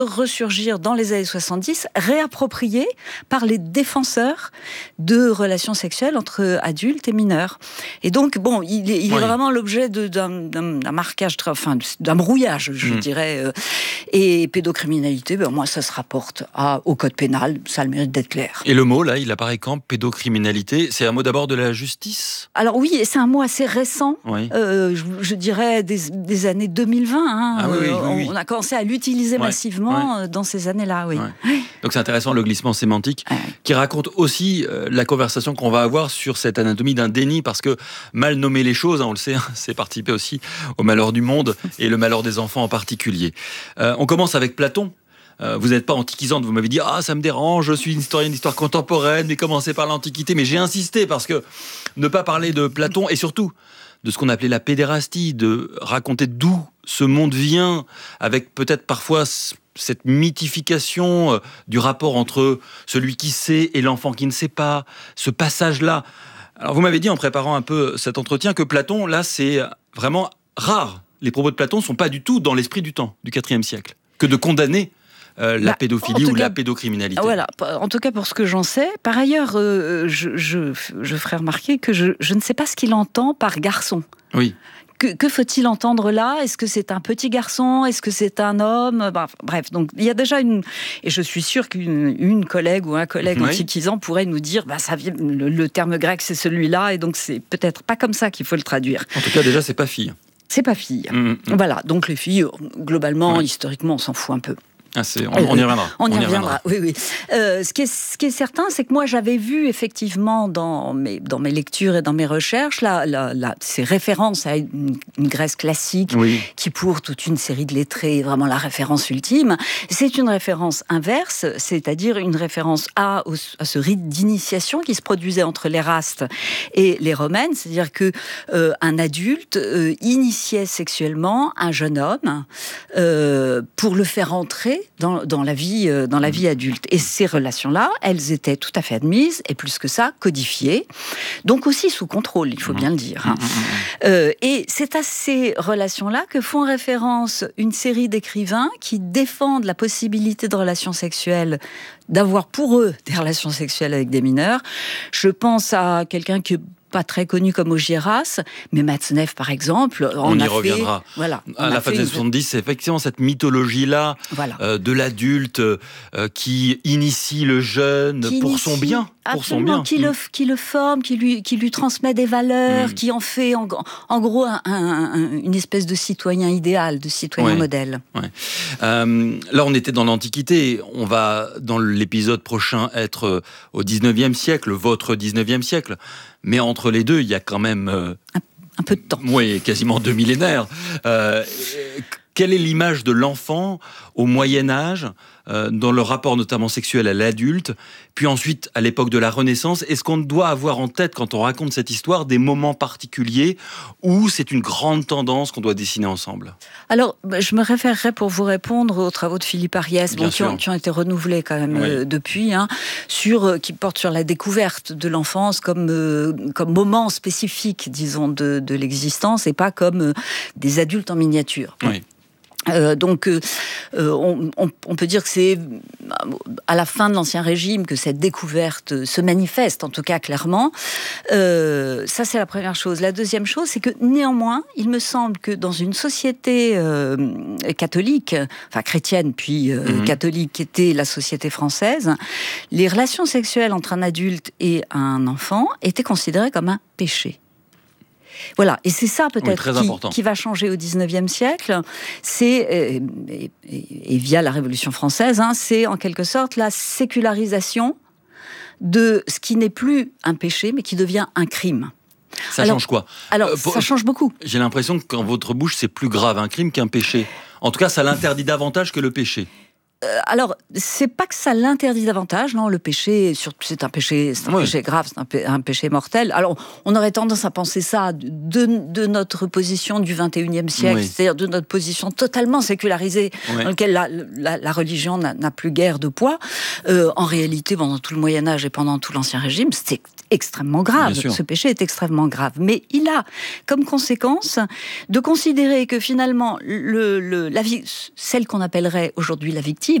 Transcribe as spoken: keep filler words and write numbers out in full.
ressurgir dans les années soixante-dix, réapproprié par les défenseurs de relations sexuelles entre adultes et mineurs. Et donc, bon, il est, il est oui. vraiment l'objet de, d'un, d'un, d'un marquage, enfin, d'un brouillage, je mmh. dirais. Et pédocriminalité, ben, moi, ça se rapporte à, au code pénal, ça a le mérite d'être clair. Et le mot, là, il apparaît quand, pédocriminalité? C'est un mot d'abord de la justice? Alors oui, c'est un mot assez récent, oui. euh, je, je dirais des, des années deux mille vingt. Hein, ah, oui, oui, euh, oui, oui. On a commencé à l'utiliser ouais. massivement ouais. dans ces années-là, oui. Ouais. Donc c'est intéressant le glissement sémantique ouais. qui raconte aussi euh, la conversation qu'on va avoir sur cette anatomie d'un déni, parce que mal nommer les choses, hein, on le sait, hein, c'est participer aussi au malheur du monde et le malheur des enfants en particulier. Euh, on commence avec Platon. Euh, vous n'êtes pas antiquisante, vous m'avez dit « Ah, ça me dérange, je suis une historienne d'histoire contemporaine, mais commencez par l'Antiquité ». Mais j'ai insisté parce que ne pas parler de Platon et surtout de ce qu'on appelait la pédérastie, de raconter d'où ce monde vient, avec peut-être parfois cette mythification du rapport entre celui qui sait et l'enfant qui ne sait pas, ce passage-là. Alors vous m'avez dit en préparant un peu cet entretien que Platon, là, c'est vraiment rare. Les propos de Platon ne sont pas du tout dans l'esprit du temps, du quatrième siècle, que de condamner Euh, la bah, pédophilie ou cas, la pédocriminalité. Voilà, en tout cas pour ce que j'en sais. Par ailleurs, euh, je, je, je ferai remarquer que je, je ne sais pas ce qu'il entend par garçon. Oui. Que, que faut-il entendre là? Est-ce que c'est un petit garçon? Est-ce que c'est un homme? bah, Bref, donc il y a déjà une... Et je suis sûre qu'une une collègue ou un collègue oui. antiquisant pourrait nous dire bah, ça vient, le, le terme grec c'est celui-là, et donc c'est peut-être pas comme ça qu'il faut le traduire. En tout cas, déjà, c'est pas fille. C'est pas fille. Mmh, mmh. Voilà, donc les filles, globalement, oui. historiquement, on s'en fout un peu. Ah, c'est, on, on y reviendra. On, on y, y reviendra. reviendra, oui, oui. Euh, ce, qui est, ce qui est certain, c'est que moi, j'avais vu effectivement dans mes, dans mes lectures et dans mes recherches là, là, là, ces références à une, une Grèce classique oui. qui, pour toute une série de lettrés, est vraiment la référence ultime. C'est une référence inverse, c'est-à-dire une référence à, au, à ce rite d'initiation qui se produisait entre l'Éraste et les Romaines, c'est-à-dire que euh, un adulte euh, initiait sexuellement un jeune homme euh, pour le faire entrer Dans, dans, la vie, euh, dans la vie adulte. Et ces relations-là, elles étaient tout à fait admises, et plus que ça, codifiées, donc aussi sous contrôle, il faut bien le dire. Hein. Euh, et c'est à ces relations-là que font référence une série d'écrivains qui défendent la possibilité de relations sexuelles, d'avoir pour eux des relations sexuelles avec des mineurs. Je pense à quelqu'un qui pas très connu comme Ogieras, mais Matzneff, par exemple, on, on y a reviendra. Fait, voilà, à la fin des années soixante-dix, c'est effectivement cette mythologie-là voilà. euh, de l'adulte euh, qui initie le jeune qui pour initie, son bien. Pour son bien. Qui, mmh. le, qui le forme, qui lui, qui lui transmet des valeurs, mmh. qui en fait en, en gros un, un, un, une espèce de citoyen idéal, de citoyen ouais. modèle. Ouais. Euh, là, on était dans l'Antiquité. On va, dans l'épisode prochain, être au dix-neuvième siècle, votre dix-neuvième siècle. Mais entre les deux, il y a quand même... Euh, un, un peu de temps. Oui, quasiment deux millénaires. Euh, quelle est l'image de l'enfant au Moyen-Âge, euh, dans le rapport notamment sexuel à l'adulte, puis ensuite à l'époque de la Renaissance? Est-ce qu'on doit avoir en tête, quand on raconte cette histoire, des moments particuliers où c'est une grande tendance qu'on doit dessiner ensemble? Alors, je me référerai pour vous répondre aux travaux de Philippe Ariès, bon, qui, ont, qui ont été renouvelés quand même oui. euh, depuis, hein, sur, euh, qui portent sur la découverte de l'enfance comme, euh, comme moment spécifique, disons, de, de l'existence, et pas comme euh, des adultes en miniature. Oui. Euh, donc, euh, on, on, on peut dire que c'est à la fin de l'Ancien Régime que cette découverte se manifeste, en tout cas clairement. Euh, ça, c'est la première chose. La deuxième chose, c'est que néanmoins, il me semble que dans une société euh, catholique, enfin chrétienne puis euh, mmh. catholique, qui était la société française, les relations sexuelles entre un adulte et un enfant étaient considérées comme un péché. Voilà, et c'est ça peut-être oui, qui, qui va changer au dix-neuvième siècle, c'est, et, et, et via la Révolution française, hein, c'est en quelque sorte la sécularisation de ce qui n'est plus un péché, mais qui devient un crime. Ça alors, change quoi? Alors, euh, pour, ça change beaucoup. J'ai l'impression que dans votre bouche, c'est plus grave un crime qu'un péché. En tout cas, ça l'interdit davantage que le péché. Euh, alors, c'est pas que ça l'interdit davantage, non, le péché, c'est un péché, c'est un oui. péché grave, c'est un, pé, un péché mortel. Alors, on aurait tendance à penser ça de, de notre position du vingt et unième siècle, oui. c'est-à-dire de notre position totalement sécularisée, oui. dans laquelle la, la, la religion n'a, n'a plus guère de poids. Euh, en réalité, pendant tout le Moyen-Âge et pendant tout l'Ancien Régime, c'était extrêmement grave. Ce péché est extrêmement grave. Mais il a comme conséquence de considérer que finalement, le, le, la, celle qu'on appellerait aujourd'hui la victime,